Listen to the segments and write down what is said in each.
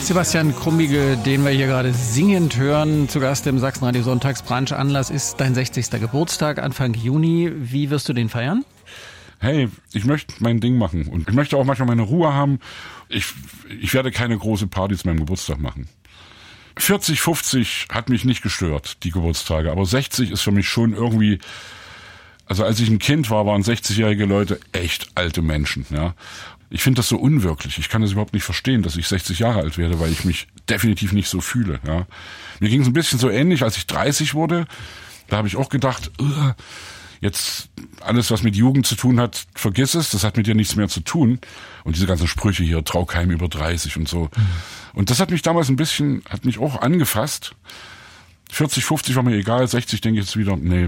Sebastian Krumbiegel, den wir hier gerade singend hören, zu Gast im Sachsenradio Sonntagsbrunch. Anlass ist dein 60. Geburtstag, Anfang Juni. Wie wirst du den feiern? Hey, ich möchte mein Ding machen und ich möchte auch manchmal meine Ruhe haben. Ich werde keine große Party zu meinem Geburtstag machen. 40, 50 hat mich nicht gestört, die Geburtstage, aber 60 ist für mich schon irgendwie, also als ich ein Kind war, waren 60-jährige Leute echt alte Menschen, ja. Ich finde das so unwirklich. Ich kann das überhaupt nicht verstehen, dass ich 60 Jahre alt werde, weil ich mich definitiv nicht so fühle, ja. Mir ging es ein bisschen so ähnlich, als ich 30 wurde. Da habe ich auch gedacht, jetzt alles, was mit Jugend zu tun hat, vergiss es, das hat mit dir nichts mehr zu tun. Und diese ganzen Sprüche hier, trau keinem über 30 und so. Und das hat mich damals hat mich auch angefasst. 40, 50 war mir egal, 60 denke ich jetzt wieder, nee,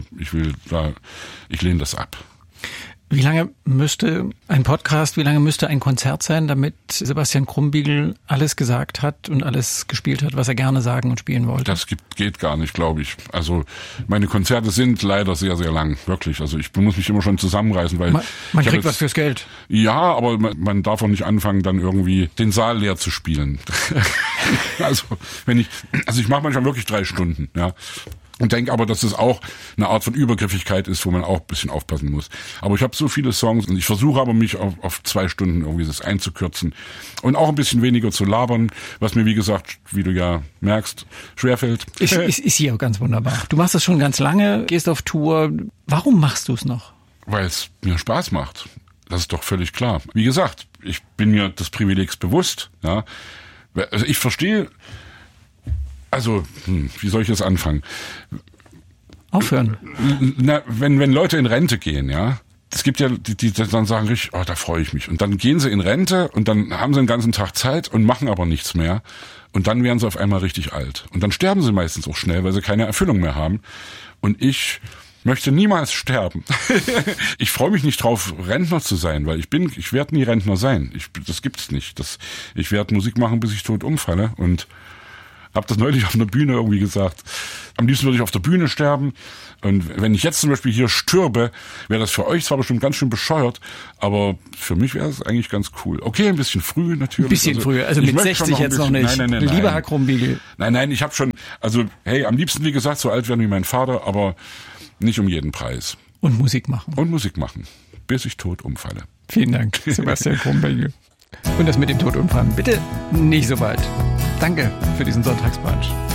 ich lehne das ab. Wie lange müsste ein Konzert sein, damit Sebastian Krumbiegel alles gesagt hat und alles gespielt hat, was er gerne sagen und spielen wollte? Das geht gar nicht, glaube ich. Also meine Konzerte sind leider sehr, sehr lang, wirklich. Also ich muss mich immer schon zusammenreißen, weil man kriegt was fürs Geld. Ja, aber man darf auch nicht anfangen, dann irgendwie den Saal leer zu spielen. Also ich mache manchmal wirklich 3 Stunden, ja. Und denke aber, dass es auch eine Art von Übergriffigkeit ist, wo man auch ein bisschen aufpassen muss. Aber ich habe so viele Songs und ich versuche aber, mich auf 2 Stunden irgendwie das einzukürzen und auch ein bisschen weniger zu labern, was mir, wie gesagt, wie du ja merkst, schwerfällt. Ist hier ganz wunderbar. Du machst das schon ganz lange, gehst auf Tour. Warum machst du es noch? Weil es mir Spaß macht. Das ist doch völlig klar. Wie gesagt, ich bin mir des Privilegs bewusst. Ja. Also ich verstehe... Also, wie soll ich das anfangen? Aufhören. Wenn Leute in Rente gehen, ja, es gibt ja, die dann sagen richtig, da freue ich mich. Und dann gehen sie in Rente und dann haben sie den ganzen Tag Zeit und machen aber nichts mehr. Und dann werden sie auf einmal richtig alt. Und dann sterben sie meistens auch schnell, weil sie keine Erfüllung mehr haben. Und ich möchte niemals sterben. Ich freue mich nicht drauf, Rentner zu sein, weil ich werde nie Rentner sein. Das gibt's nicht. Ich werde Musik machen, bis ich tot umfalle und hab das neulich auf einer Bühne irgendwie gesagt. Am liebsten würde ich auf der Bühne sterben. Und wenn ich jetzt zum Beispiel hier stürbe, wäre das für euch zwar bestimmt ganz schön bescheuert, aber für mich wäre es eigentlich ganz cool. Okay, ein bisschen früh natürlich. Ein bisschen früher, also mit 60 jetzt noch nicht. Nein. Lieber Herr Krumbiegel. Nein, ich habe schon, also hey, am liebsten, wie gesagt, so alt werden wie mein Vater, aber nicht um jeden Preis. Und Musik machen. Bis ich tot umfalle. Vielen Dank, Sebastian Krumbiegel. Und das mit dem Tod umfallen, bitte nicht so bald. Danke für diesen Sonntagsbrunch.